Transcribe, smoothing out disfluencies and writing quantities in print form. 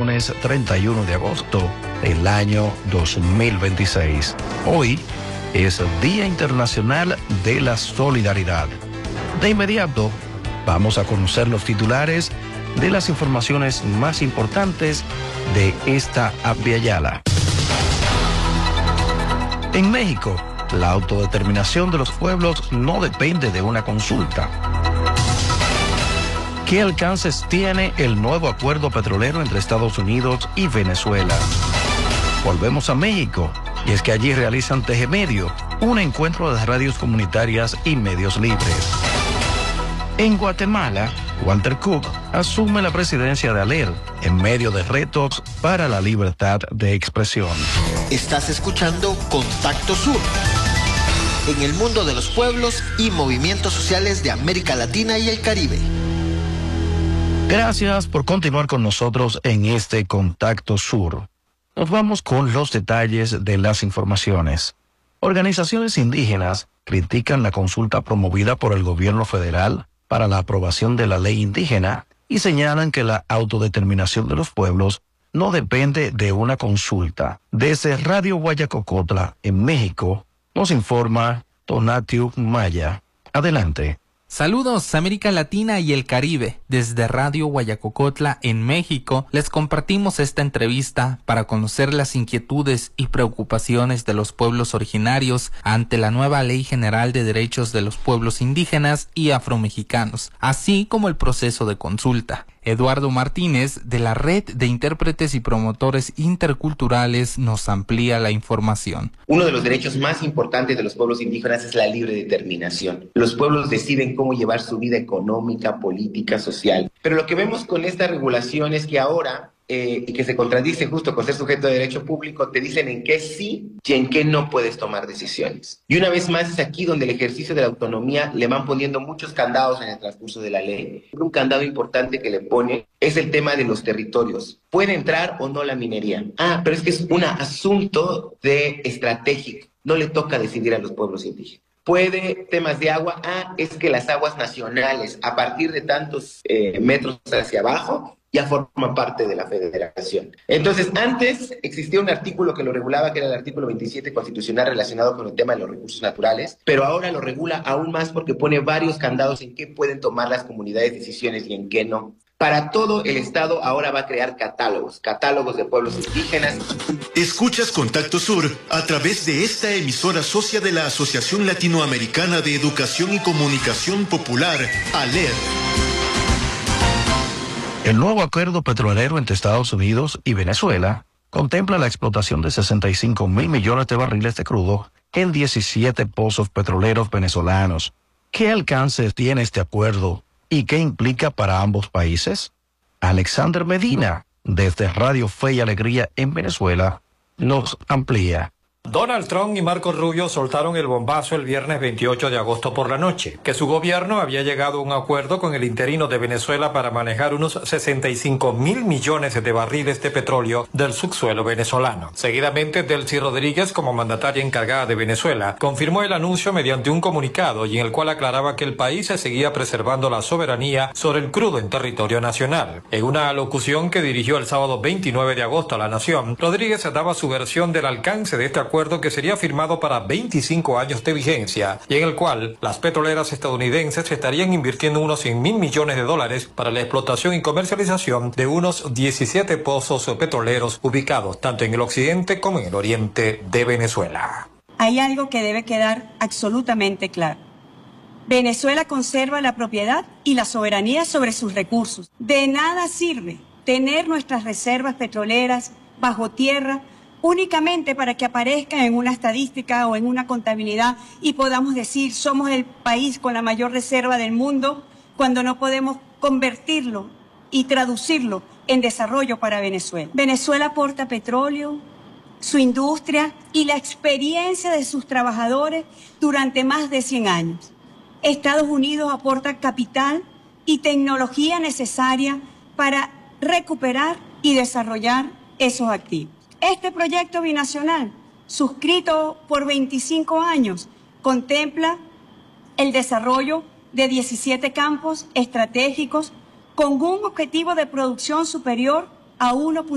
lunes 31 de agosto del año 2026. Hoy es Día Internacional de la Solidaridad. De inmediato, vamos a conocer los titulares de las informaciones más importantes de esta Abya-Yala. En México, la autodeterminación de los pueblos no depende de una consulta. ¿Qué alcances tiene el nuevo acuerdo petrolero entre Estados Unidos y Venezuela? Volvemos a México, y es que allí realizan Tejemedio, un encuentro de radios comunitarias y medios libres. En Guatemala, Walter Cook asume la presidencia de ALER en medio de retos para la libertad de expresión. Estás escuchando Contacto Sur, en el mundo de los pueblos y movimientos sociales de América Latina y el Caribe. Gracias por continuar con nosotros en este Contacto Sur. Nos vamos con los detalles de las informaciones. Organizaciones indígenas critican la consulta promovida por el gobierno federal para la aprobación de la ley indígena y señalan que la autodeterminación de los pueblos no depende de una consulta. Desde Radio Guayacocotla, en México, nos informa Tonatiu Maya. Adelante. Saludos América Latina y el Caribe. Desde Radio Guayacocotla en México les compartimos esta entrevista para conocer las inquietudes y preocupaciones de los pueblos originarios ante la nueva Ley General de Derechos de los Pueblos Indígenas y Afromexicanos, así como el proceso de consulta. Eduardo Martínez, de la Red de Intérpretes y Promotores Interculturales, nos amplía la información. Uno de los derechos más importantes de los pueblos indígenas es la libre determinación. Los pueblos deciden cómo llevar su vida económica, política, social. Pero lo que vemos con esta regulación es que ahora, y que se contradice justo con ser sujeto de derecho público, te dicen en qué sí y en qué no puedes tomar decisiones. Y una vez más es aquí donde el ejercicio de la autonomía le van poniendo muchos candados en el transcurso de la ley. Un candado importante que le pone es el tema de los territorios. ¿Puede entrar o no la minería? Pero es que es un asunto de estratégico. No le toca decidir a los pueblos indígenas. ¿Puede temas de agua? Es que las aguas nacionales, a partir de tantos metros hacia abajo, ya forma parte de la federación. Entonces, antes existía un artículo que lo regulaba, que era el artículo 27 constitucional relacionado con el tema de los recursos naturales, pero ahora lo regula aún más porque pone varios candados en qué pueden tomar las comunidades decisiones y en qué no. Para todo el Estado ahora va a crear catálogos de pueblos indígenas. Escuchas Contacto Sur a través de esta emisora socia de la Asociación Latinoamericana de Educación y Comunicación Popular, ALER. El nuevo acuerdo petrolero entre Estados Unidos y Venezuela contempla la explotación de 65,000 millones de barriles de crudo en 17 pozos petroleros venezolanos. ¿Qué alcances tiene este acuerdo y qué implica para ambos países? Alexander Medina, desde Radio Fe y Alegría en Venezuela, nos amplía. Donald Trump y Marco Rubio soltaron el bombazo el viernes 28 de agosto por la noche, que su gobierno había llegado a un acuerdo con el interino de Venezuela para manejar unos 65,000 millones de barriles de petróleo del subsuelo venezolano. Seguidamente, Delcy Rodríguez, como mandataria encargada de Venezuela, confirmó el anuncio mediante un comunicado y en el cual aclaraba que el país se seguía preservando la soberanía sobre el crudo en territorio nacional. En una alocución que dirigió el sábado 29 de agosto a la nación, Rodríguez daba su versión del alcance de este acuerdo que sería firmado para 25 años de vigencia y en el cual las petroleras estadounidenses estarían invirtiendo unos 100,000 millones de dólares para la explotación y comercialización de unos 17 pozos petroleros ubicados tanto en el occidente como en el oriente de Venezuela. Hay algo que debe quedar absolutamente claro. Venezuela conserva la propiedad y la soberanía sobre sus recursos. De nada sirve tener nuestras reservas petroleras bajo tierra únicamente para que aparezcan en una estadística o en una contabilidad y podamos decir somos el país con la mayor reserva del mundo cuando no podemos convertirlo y traducirlo en desarrollo para Venezuela. Venezuela aporta petróleo, su industria y la experiencia de sus trabajadores durante más de 100 años. Estados Unidos aporta capital y tecnología necesaria para recuperar y desarrollar esos activos. Este proyecto binacional, suscrito por 25 años, contempla el desarrollo de 17 campos estratégicos con un objetivo de producción superior a 1,5